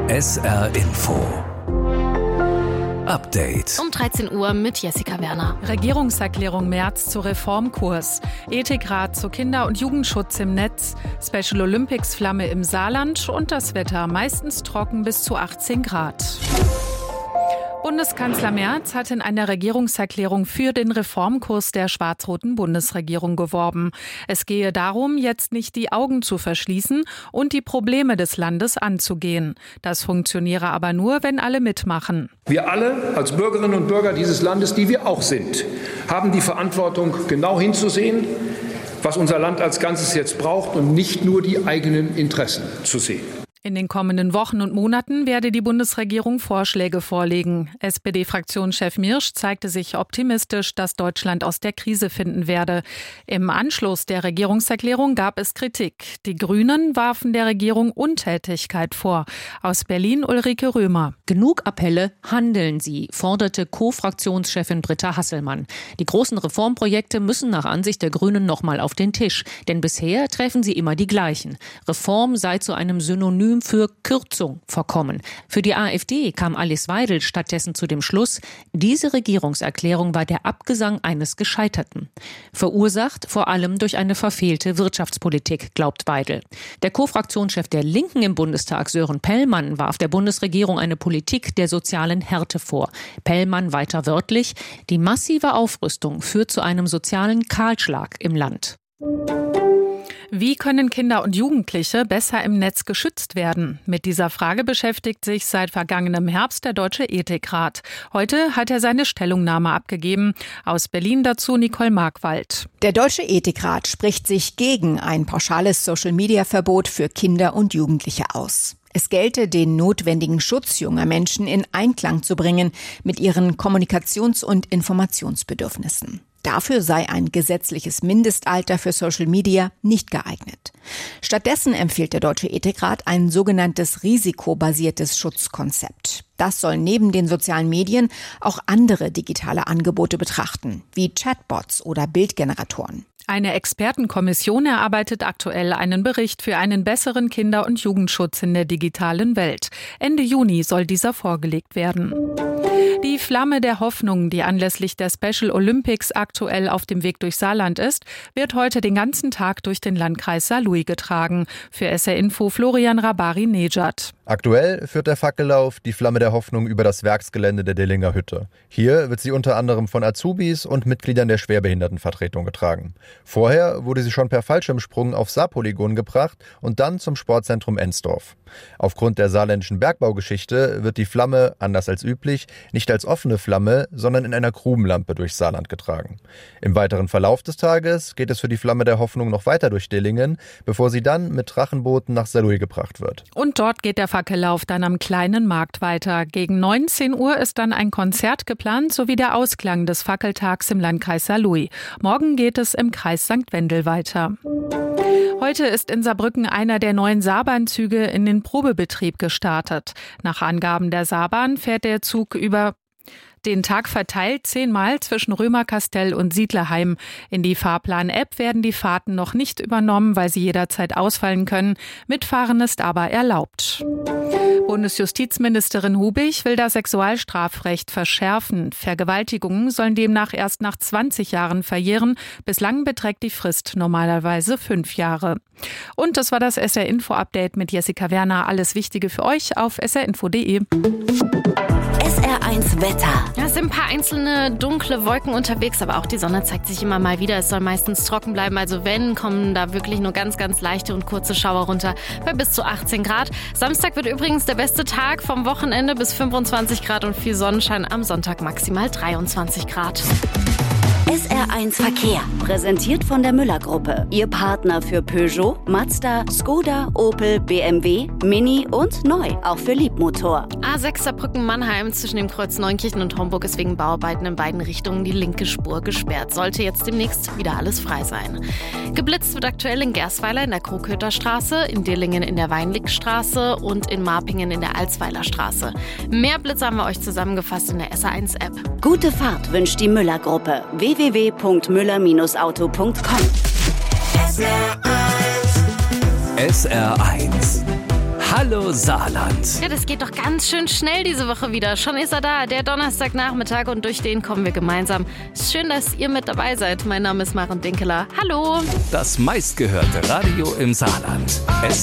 SR Info Update. Um 13 Uhr mit Jessica Werner. Regierungserklärung Merz zu Reformkurs. Ethikrat zu Kinder- und Jugendschutz im Netz. Special Olympics Flamme im Saarland und das Wetter meistens trocken bis zu 18 Grad. Bundeskanzler Merz hat in einer Regierungserklärung für den Reformkurs der schwarz-roten Bundesregierung geworben. Es gehe darum, jetzt nicht die Augen zu verschließen und die Probleme des Landes anzugehen. Das funktioniere aber nur, wenn alle mitmachen. Wir alle als Bürgerinnen und Bürger dieses Landes, die wir auch sind, haben die Verantwortung, genau hinzusehen, was unser Land als Ganzes jetzt braucht und nicht nur die eigenen Interessen zu sehen. In den kommenden Wochen und Monaten werde die Bundesregierung Vorschläge vorlegen. SPD-Fraktionschef Mirsch zeigte sich optimistisch, dass Deutschland aus der Krise finden werde. Im Anschluss der Regierungserklärung gab es Kritik. Die Grünen warfen der Regierung Untätigkeit vor. Aus Berlin Ulrike Römer. Genug Appelle, handeln Sie, forderte Co-Fraktionschefin Britta Hasselmann. Die großen Reformprojekte müssen nach Ansicht der Grünen nochmal auf den Tisch. Denn bisher treffen sie immer die gleichen. Reform sei zu einem Synonym für Kürzung verkommen. Für die AfD kam Alice Weidel stattdessen zu dem Schluss, diese Regierungserklärung war der Abgesang eines Gescheiterten. Verursacht vor allem durch eine verfehlte Wirtschaftspolitik, glaubt Weidel. Der Co-Fraktionschef der Linken im Bundestag, Sören Pellmann, warf der Bundesregierung eine Politik der sozialen Härte vor. Pellmann weiter wörtlich, die massive Aufrüstung führt zu einem sozialen Kahlschlag im Land. Wie können Kinder und Jugendliche besser im Netz geschützt werden? Mit dieser Frage beschäftigt sich seit vergangenem Herbst der Deutsche Ethikrat. Heute hat er seine Stellungnahme abgegeben. Aus Berlin dazu Nicole Markwald. Der Deutsche Ethikrat spricht sich gegen ein pauschales Social-Media-Verbot für Kinder und Jugendliche aus. Es gelte, den notwendigen Schutz junger Menschen in Einklang zu bringen mit ihren Kommunikations- und Informationsbedürfnissen. Dafür sei ein gesetzliches Mindestalter für Social Media nicht geeignet. Stattdessen empfiehlt der Deutsche Ethikrat ein sogenanntes risikobasiertes Schutzkonzept. Das soll neben den sozialen Medien auch andere digitale Angebote betrachten, wie Chatbots oder Bildgeneratoren. Eine Expertenkommission erarbeitet aktuell einen Bericht für einen besseren Kinder- und Jugendschutz in der digitalen Welt. Ende Juni soll dieser vorgelegt werden. Die Flamme der Hoffnung, die anlässlich der Special Olympics aktuell auf dem Weg durch Saarland ist, wird heute den ganzen Tag durch den Landkreis Saarlouis getragen. Für SR Info Florian Rabari-Nejad. Aktuell führt der Fackellauf die Flamme der Hoffnung über das Werksgelände der Dillinger Hütte. Hier wird sie unter anderem von Azubis und Mitgliedern der Schwerbehindertenvertretung getragen. Vorher wurde sie schon per Fallschirmsprung aufs Saarpolygon gebracht und dann zum Sportzentrum Ensdorf. Aufgrund der saarländischen Bergbaugeschichte wird die Flamme, anders als üblich, nicht als offene Flamme, sondern in einer Grubenlampe durchs Saarland getragen. Im weiteren Verlauf des Tages geht es für die Flamme der Hoffnung noch weiter durch Dillingen, bevor sie dann mit Drachenbooten nach Saarlouis gebracht wird. Und dort geht der Fackellauf dann am kleinen Markt weiter. Gegen 19 Uhr ist dann ein Konzert geplant, sowie der Ausklang des Fackeltags im Landkreis Saarlouis. Morgen geht es im Kreis St. Wendel weiter. Heute ist in Saarbrücken einer der neuen Saarbahn-Züge in den Probebetrieb gestartet. Nach Angaben der Saarbahn fährt der Zug über den Tag verteilt 10-mal zwischen Römerkastell und Siedlerheim. In die Fahrplan-App werden die Fahrten noch nicht übernommen, weil sie jederzeit ausfallen können. Mitfahren ist aber erlaubt. Bundesjustizministerin Hubig will das Sexualstrafrecht verschärfen. Vergewaltigungen sollen demnach erst nach 20 Jahren verjähren. Bislang beträgt die Frist normalerweise 5 Jahre. Und das war das SR-Info-Update mit Jessica Werner. Alles Wichtige für euch auf srinfo.de. SR1 Wetter. Ja, es sind ein paar einzelne dunkle Wolken unterwegs, aber auch die Sonne zeigt sich immer mal wieder. Es soll meistens trocken bleiben, also wenn, kommen da wirklich nur ganz, ganz leichte und kurze Schauer runter bei bis zu 18 Grad. Samstag wird übrigens der beste Tag vom Wochenende bis 25 Grad und viel Sonnenschein. Am Sonntag maximal 23 Grad. SR1 Verkehr, präsentiert von der Müller-Gruppe. Ihr Partner für Peugeot, Mazda, Skoda, Opel, BMW, Mini und neu, auch für Liebmotor. A6 Saarbrücken-Mannheim zwischen dem Kreuz Neunkirchen und Homburg ist wegen Bauarbeiten in beiden Richtungen die linke Spur gesperrt. Sollte jetzt demnächst wieder alles frei sein. Geblitzt wird aktuell in Gersweiler in der Kroköter Straße, in Dillingen in der Weinligstraße und in Marpingen in der Alsweiler Straße. Mehr Blitze haben wir euch zusammengefasst in der SR1-App. Gute Fahrt wünscht die Müller-Gruppe. www.müller-auto.com. SR1 Hallo Saarland. Ja, das geht doch ganz schön schnell diese Woche wieder. Schon ist er da, der Donnerstagnachmittag, und durch den kommen wir gemeinsam. Ist schön, dass ihr mit dabei seid. Mein Name ist Maren Dinkeler. Hallo. Das meistgehörte Radio im Saarland.